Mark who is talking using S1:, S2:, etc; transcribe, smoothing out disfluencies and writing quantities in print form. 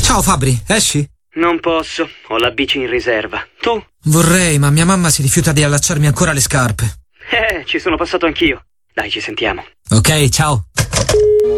S1: Ciao Fabri, esci?
S2: Non posso, ho la bici in riserva. Tu?
S1: Vorrei, ma mia mamma si rifiuta di allacciarmi ancora le scarpe.
S2: Ci sono passato anch'io. Dai, ci sentiamo.
S1: Ok, ciao.